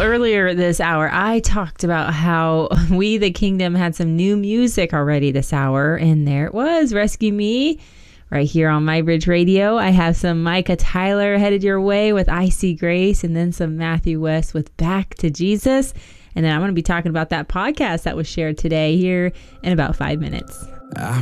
earlier this hour, I talked about how We the Kingdom had some new music already this hour, and there it was, Rescue Me, right here on My Bridge Radio. I have some Micah Tyler headed your way with I See Grace, and then some Matthew West with Back to Jesus. And then I'm going to be talking about that podcast that was shared today here in about 5 minutes. I